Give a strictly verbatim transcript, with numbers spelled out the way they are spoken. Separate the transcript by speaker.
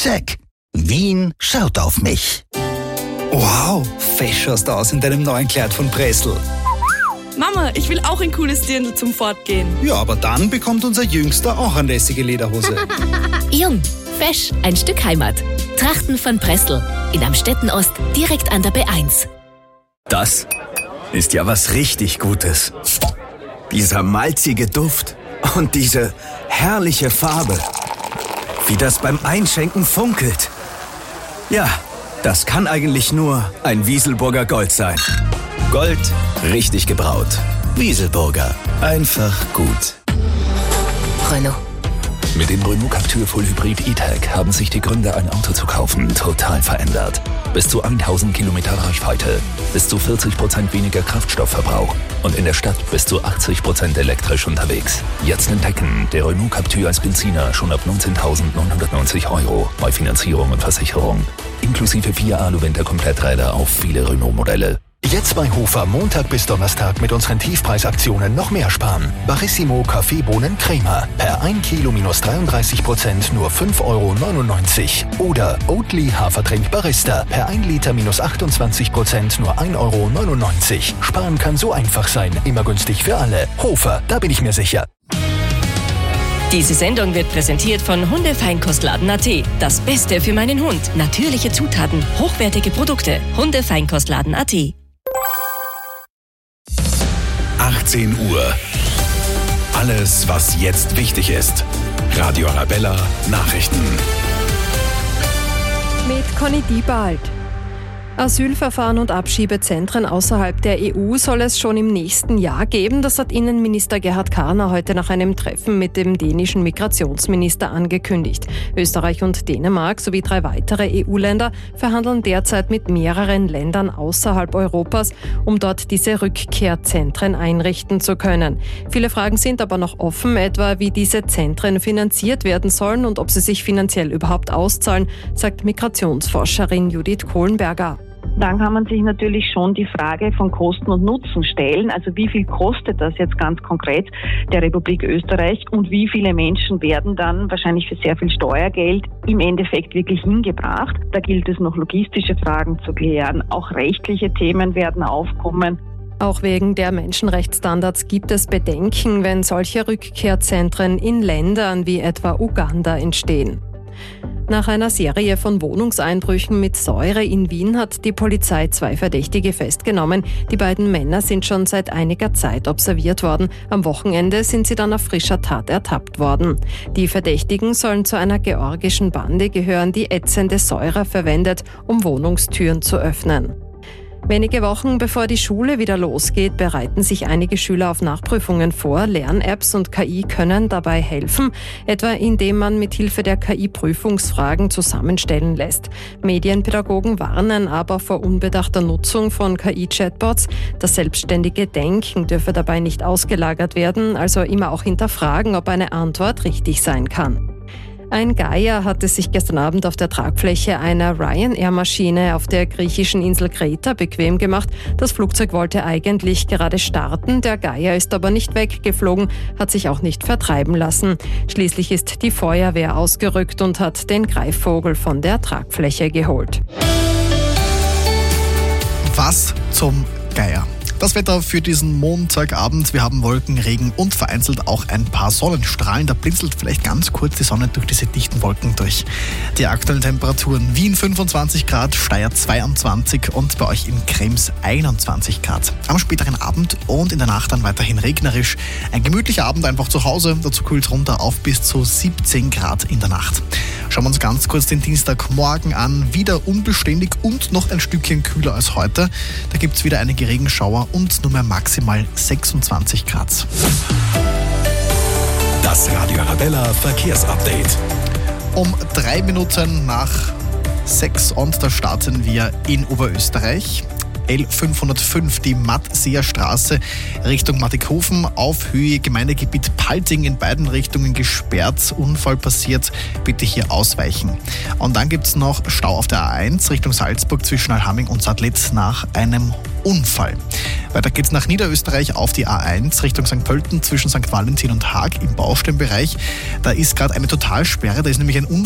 Speaker 1: Check. Wien schaut auf mich.
Speaker 2: Wow, fesch schaust du aus in deinem neuen Kleid von Pressl.
Speaker 3: Mama, ich will auch ein cooles Dirndl zum Fortgehen.
Speaker 2: Ja, aber dann bekommt unser Jüngster auch eine lässige Lederhose.
Speaker 4: Jung, fesch, ein Stück Heimat. Trachten von Pressl. In Amstetten-Ost, direkt an der B eins.
Speaker 5: Das ist ja was richtig Gutes. Dieser malzige Duft und diese herrliche Farbe. Wie das beim Einschenken funkelt. Ja, das kann eigentlich nur ein Wieselburger Gold sein. Gold, richtig gebraut. Wieselburger, einfach gut.
Speaker 4: Renault.
Speaker 6: Mit dem Renault Captur Full Hybrid E-Tech haben sich die Gründe, ein Auto zu kaufen, total verändert. Bis zu tausend Kilometer Reichweite, bis zu vierzig Prozent weniger Kraftstoffverbrauch und in der Stadt bis zu achtzig Prozent elektrisch unterwegs. Jetzt entdecken, der Renault Captur als Benziner schon ab neunzehntausendneunhundertneunzig Euro bei Finanzierung und Versicherung. Inklusive vier Alu-Winter-Kompletträder auf viele Renault-Modelle.
Speaker 7: Jetzt bei Hofer Montag bis Donnerstag mit unseren Tiefpreisaktionen noch mehr sparen. Barissimo Kaffeebohnen Crema. Per ein Kilo minus dreiunddreißig Prozent nur fünf Euro neunundneunzig. Oder Oatly Hafertrink Barista. Per ein Liter minus achtundzwanzig Prozent nur ein Euro neunundneunzig. Sparen kann so einfach sein. Immer günstig für alle. Hofer, da bin ich mir sicher.
Speaker 8: Diese Sendung wird präsentiert von Hundefeinkostladen Punkt at. Das Beste für meinen Hund. Natürliche Zutaten, hochwertige Produkte. Hundefeinkostladen Punkt at.
Speaker 9: achtzehn Uhr. Alles, was jetzt wichtig ist. Radio Arabella Nachrichten.
Speaker 10: Mit Conny Diebald. Asylverfahren und Abschiebezentren außerhalb der E U soll es schon im nächsten Jahr geben. Das hat Innenminister Gerhard Karner heute nach einem Treffen mit dem dänischen Migrationsminister angekündigt. Österreich und Dänemark sowie drei weitere E U-Länder verhandeln derzeit mit mehreren Ländern außerhalb Europas, um dort diese Rückkehrzentren einrichten zu können. Viele Fragen sind aber noch offen, etwa wie diese Zentren finanziert werden sollen und ob sie sich finanziell überhaupt auszahlen, sagt Migrationsforscherin Judith Kohlenberger.
Speaker 11: Dann kann man sich natürlich schon die Frage von Kosten und Nutzen stellen. Also wie viel kostet das jetzt ganz konkret der Republik Österreich und wie viele Menschen werden dann wahrscheinlich für sehr viel Steuergeld im Endeffekt wirklich hingebracht? Da gilt es noch logistische Fragen zu klären. Auch rechtliche Themen werden aufkommen.
Speaker 10: Auch wegen der Menschenrechtsstandards gibt es Bedenken, wenn solche Rückkehrzentren in Ländern wie etwa Uganda entstehen. Nach einer Serie von Wohnungseinbrüchen mit Säure in Wien hat die Polizei zwei Verdächtige festgenommen. Die beiden Männer sind schon seit einiger Zeit observiert worden. Am Wochenende sind sie dann auf frischer Tat ertappt worden. Die Verdächtigen sollen zu einer georgischen Bande gehören, die ätzende Säure verwendet, um Wohnungstüren zu öffnen. Wenige Wochen bevor die Schule wieder losgeht, bereiten sich einige Schüler auf Nachprüfungen vor. Lern-Apps und K I können dabei helfen, etwa indem man mit Hilfe der K I Prüfungsfragen zusammenstellen lässt. Medienpädagogen warnen aber vor unbedachter Nutzung von K I-Chatbots. Das selbstständige Denken dürfe dabei nicht ausgelagert werden, also immer auch hinterfragen, ob eine Antwort richtig sein kann. Ein Geier hatte sich gestern Abend auf der Tragfläche einer Ryanair-Maschine auf der griechischen Insel Kreta bequem gemacht. Das Flugzeug wollte eigentlich gerade starten, der Geier ist aber nicht weggeflogen, hat sich auch nicht vertreiben lassen. Schließlich ist die Feuerwehr ausgerückt und hat den Greifvogel von der Tragfläche geholt.
Speaker 12: Was zum Geier? Das Wetter für diesen Montagabend. Wir haben Wolken, Regen und vereinzelt auch ein paar Sonnenstrahlen. Da blinzelt vielleicht ganz kurz die Sonne durch diese dichten Wolken durch. Die aktuellen Temperaturen: Wien fünfundzwanzig Grad, Steyr zweiundzwanzig und bei euch in Krems einundzwanzig Grad. Am späteren Abend und in der Nacht dann weiterhin regnerisch. Ein gemütlicher Abend einfach zu Hause. Dazu kühlt runter auf bis zu siebzehn Grad in der Nacht. Schauen wir uns ganz kurz den Dienstagmorgen an. Wieder unbeständig und noch ein Stückchen kühler als heute. Da gibt es wieder einige Regenschauer und nur mehr maximal sechsundzwanzig Grad.
Speaker 9: Das Radio Arabella Verkehrsupdate.
Speaker 12: Um drei Minuten nach sechs und da starten wir in Oberösterreich. L fünfhundertfünf, die Mattseer Straße Richtung Mattighofen auf Höhe Gemeindegebiet Palting in beiden Richtungen gesperrt. Unfall passiert, bitte hier ausweichen. Und dann gibt es noch Stau auf der A eins Richtung Salzburg zwischen Alhaming und Sadlitz nach einem Unfall. Weiter geht's nach Niederösterreich auf die A eins Richtung Sankt Pölten zwischen Sankt Valentin und Haag im Baustellenbereich. Da ist gerade eine Totalsperre, da ist nämlich ein Unfall